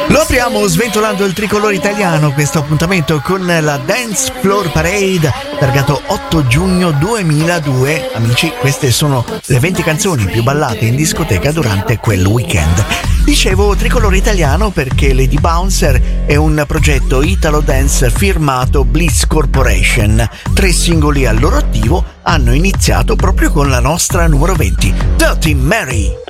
Lo apriamo sventolando il tricolore italiano, questo appuntamento con la Dance Floor Parade, targato 8 giugno 2002. Amici, queste sono le 20 canzoni più ballate in discoteca durante quel weekend. Dicevo tricolore italiano perché Lady Bouncer è un progetto Italo Dance firmato Bliss Corporation. 3 singoli al loro attivo hanno iniziato proprio con la nostra numero 20, Dirty Mary.